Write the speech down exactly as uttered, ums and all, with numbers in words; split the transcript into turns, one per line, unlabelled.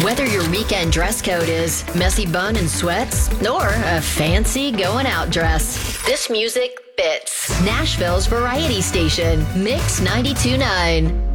Whether your weekend dress code is messy bun and sweats or a fancy going out dress, this music fits. Nashville's variety station, Mix ninety-two point nine.